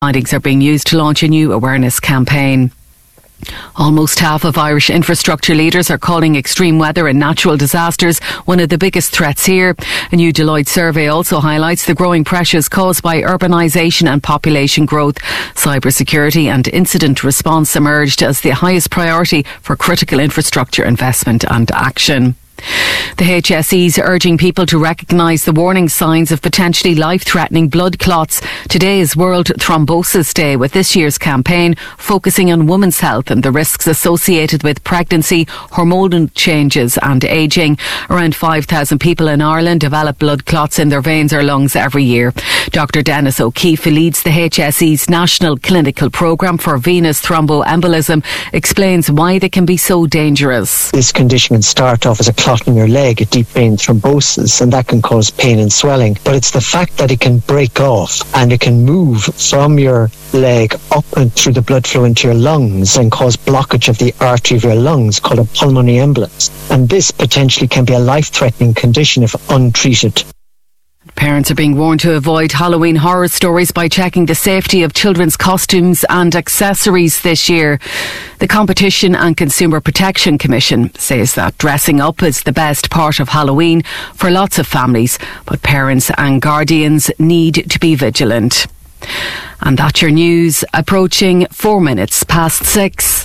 Findings are being used to launch a new awareness campaign. Almost half of Irish infrastructure leaders are calling extreme weather and natural disasters one of the biggest threats here. A new Deloitte survey also highlights the growing pressures caused by urbanisation and population growth. Cybersecurity and incident response emerged as the highest priority for critical infrastructure investment and action. The HSE's urging people to recognise the warning signs of potentially life-threatening blood clots. Today is World Thrombosis Day, with this year's campaign focusing on women's health and the risks associated with pregnancy, hormonal changes and ageing. Around 5,000 people in Ireland develop blood clots in their veins or lungs every year. Dr Dennis O'Keefe, who leads the HSE's National Clinical Programme for Venous Thromboembolism, explains why they can be so dangerous. This condition can start off as a clot in your leg, a deep vein thrombosis, and that can cause pain and swelling. But it's the fact that it can break off and it can move from your leg up and through the blood flow into your lungs and cause blockage of the artery of your lungs, called a pulmonary embolus. And this potentially can be a life-threatening condition if untreated. Parents are being warned to avoid Halloween horror stories by checking the safety of children's costumes and accessories this year. The Competition and Consumer Protection Commission says that dressing up is the best part of Halloween for lots of families, but parents and guardians need to be vigilant. And that's your news, approaching 4 minutes past 6.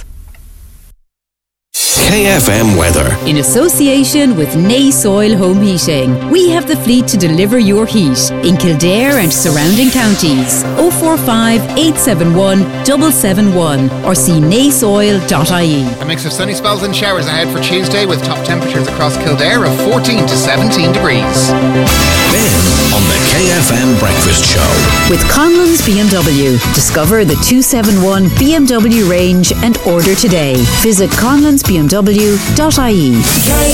KFM weather. In association with Nay Soil Home Heating, we have the fleet to deliver your heat in Kildare and surrounding counties. 045 871 771 or see naysoil.ie. A mix of sunny spells and showers ahead for Tuesday, with top temperatures across Kildare of 14 to 17 degrees. Ben on the KFM Breakfast Show. With Conlon's BMW. Discover the 271 BMW range and order today. Visit conlonsbmw.ie.